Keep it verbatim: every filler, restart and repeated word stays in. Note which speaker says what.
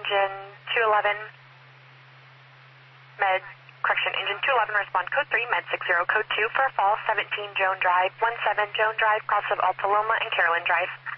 Speaker 1: engine two eleven, med, correction, engine two eleven, respond code three, med six zero, code two for fall seventeen Joan Drive, one seven Joan Drive, cross of Alta Loma and Carolyn Drive.